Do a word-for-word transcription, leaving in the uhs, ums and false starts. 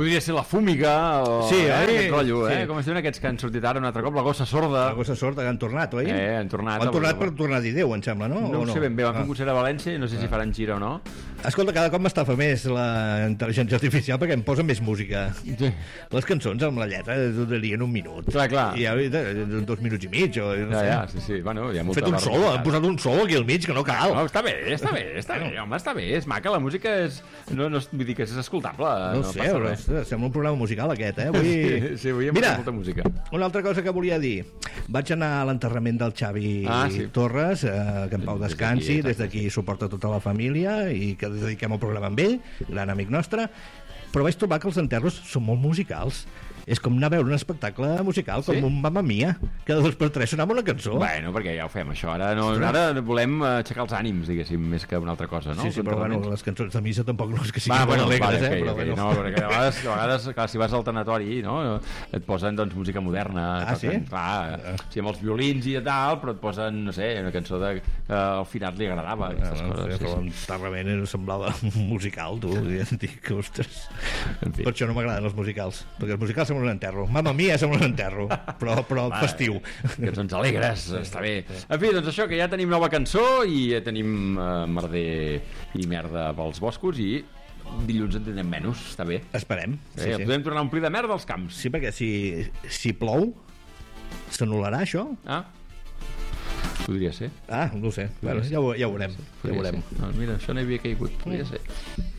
Podria ser la Fúmiga o sí, eh, eh? aquest rotllo, sí. eh? Com es diuen aquests que han sortit ara un altre cop, la Gossa Sorda. La Gossa Sorda, que han tornat, oi? Eh, han tornat. Han tornat per tornar a dir Déu, em sembla, no? No ho no? sé ben bé, van fer ah. un concert a València i no sé si ah. faran gira o no. Escolta, cada cop m'estafa més la intel·ligència artificial perquè em posa més música. Sí. Les cançons amb la lletra durarien un minut. Clar, clar. I ja, dos minuts i mig, o no ja, sé. ja, sí, sí. Bueno, hi ha molta fet un solo, han posat un solo aquí al mig que no cal. No, està bé, està bé, està bé, home, està bé, és maca, la música és... No, no, vull dir que és escoltable. No, no sé, però sembla un programa musical aquest, eh? Avui... Sí, sí, avui hem Mira, molta música. Una altra cosa que volia dir. Vaig anar a l'enterrament del Xavi ah, sí. Torres, eh, que en pau descansi, des d'aquí suporta tota la família i que dediquem el programa amb ell, gran amic nostre, però vaig trobar que els enterros són molt musicals. És com anar a veure un espectacle musical, com sí? un Mamma Mia, que de dos per tres sonava una cançó. Bueno, perquè ja ho fem, això. Ara, no, ara volem aixecar els ànims, diguéssim, més que una altra cosa, no? Sí, sí, però bueno, les cançons de missa tampoc no és que siguin Va, bueno, alegres, vale, eh? Okay, però okay. bueno. No, perquè a vegades, a vegades clar, si vas al tanatori, no? Et posen, doncs, música moderna. Ah, toquen, sí? Clar, ah. Sí, amb els violins i tal, però et posen, no sé, una cançó de, que al final li agradava, aquestes no, coses. No, sí, però sí. l'enterrament semblava musical, tu. Ja et dic que, ostres... En fi. Per això no m'agraden els musicals, perquè els musicals semblen un enterro. Mamma Mia sembla un enterro, però, però va, festiu. Cançons alegres, està bé. En fi, doncs això, que ja tenim nova cançó i ja tenim uh, merder i merda pels boscos i dilluns en tindrem menys, està bé. Esperem. Sí, sí, sí. Podem tornar a omplir de merda als camps. Sí, perquè si, si plou, s'anul·larà això? Ah, podria ser. Ah, no ho sé. Bueno, ja, ho, ja ho veurem. Ja ho veurem. No, mira, això no hi havia caigut. Podria ser.